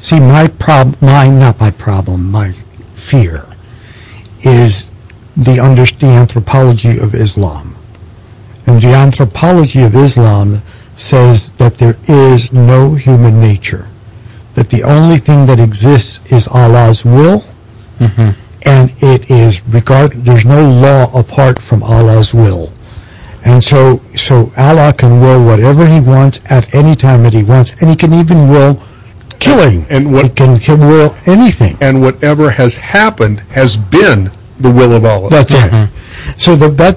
See, my fear is the anthropology of Islam. And the anthropology of Islam says that there is no human nature, that the only thing that exists is Allah's will, and it is there's no law apart from Allah's will. And so Allah can will whatever He wants at any time that He wants, and He can even will killing. He can will anything. And whatever has happened has been the will of Allah. That's right. So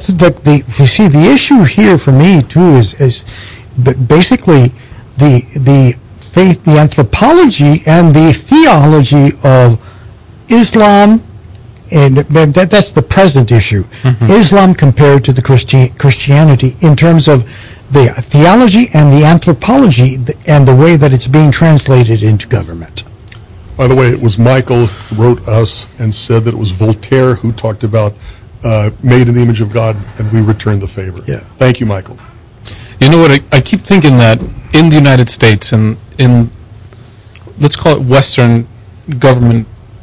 you see, the issue here for me too is basically the faith, the anthropology, and the theology of Islam, and that's the present issue. Islam compared to the Christianity in terms of the theology and the anthropology and the way that it's being translated into government. By the way, it was Michael who wrote us and said that it was Voltaire who talked about made in the image of God, and we return the favor. Yeah. Thank you, Michael. You know what? I keep thinking that in the United States and in, let's call it Western government,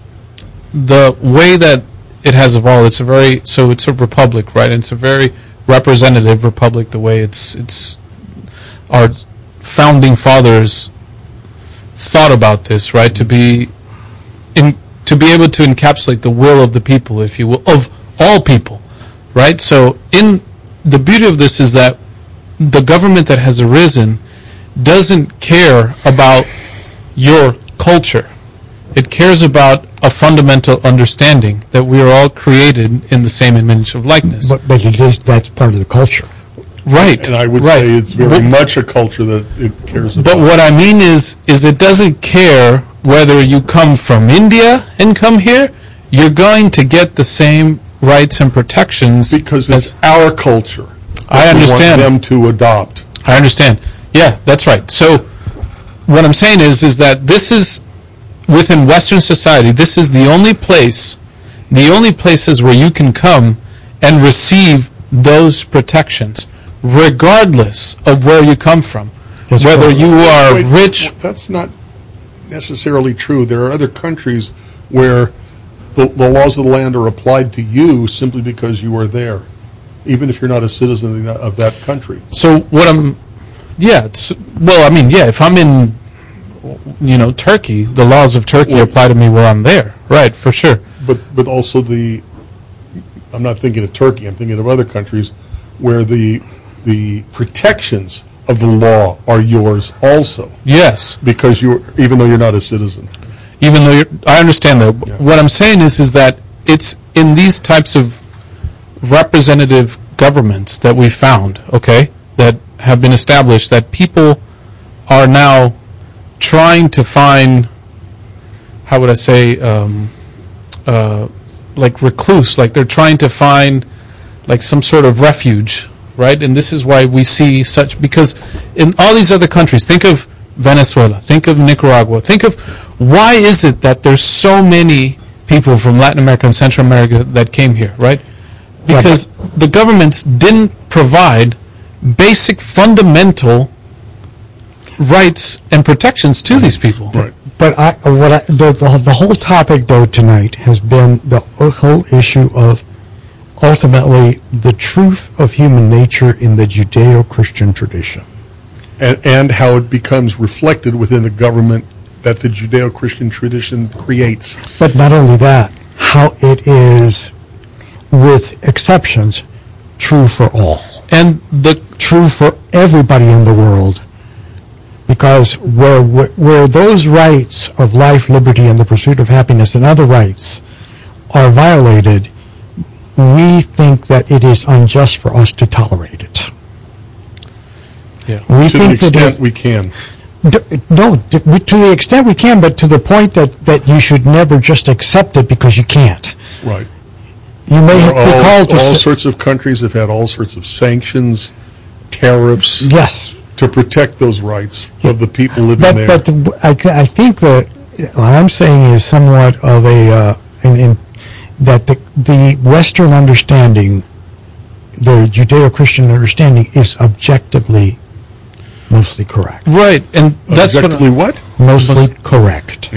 the way that it has evolved, it's a republic, right? And it's a very representative republic, the way it's our founding fathers thought about this, right? To be able to encapsulate the will of the people, if you will, of all people, right? So in the beauty of this is that the government that has arisen doesn't care about your culture. It cares about a fundamental understanding that we are all created in the same image of likeness. But that's part of the culture. Right. And I would say it's very much a culture that it cares about. But what I mean is it doesn't care whether you come from India and come here, you're going to get the same rights and protections. Because it's our culture. I understand. We want them to adopt. I understand. Yeah, that's right. So what I'm saying is that this is, within Western society, this is the only places where you can come and receive those protections, regardless of where you come from. That's whether correct. you are rich. That's not necessarily true. There are other countries where the laws of the land are applied to you simply because you are there, even if you're not a citizen of that country. So what if I'm in, Turkey, the laws of Turkey apply to me where I'm there, right? For sure. But also I'm not thinking of Turkey. I'm thinking of other countries where the protections of the law are yours also. Yes. Because even though you're not a citizen. Even though I understand that. Yeah. What I'm saying is that it's in these types of representative governments that we found, okay, that have been established, that people are now trying to find, how would I say, like recluse, like they're trying to find like some sort of refuge, right? And this is why we see such, because in all these other countries, think of Venezuela, think of Nicaragua, think of, why is it that there's so many people from Latin America and Central America that came here, right? Because the governments didn't provide basic fundamental rights and protections to these people. Right. But the whole topic, though, tonight has been the whole issue of ultimately the truth of human nature in the Judeo-Christian tradition. And how it becomes reflected within the government that the Judeo-Christian tradition creates. But not only that, how it is, with exceptions, true for all. And true for everybody in the world. Because where those rights of life, liberty, and the pursuit of happiness and other rights are violated, we think that it is unjust for us to tolerate it. Yeah. To the extent we can. No, to the extent we can, but to the point that you should never just accept it because you can't. Right. You may be called to... All sorts of countries have had all sorts of sanctions, tariffs... Yes. ...to protect those rights of the people living there. But I think that what I'm saying is somewhat of that the Western understanding, the Judeo-Christian understanding, is objectively mostly correct. Right, and that's objectively what? Mostly correct.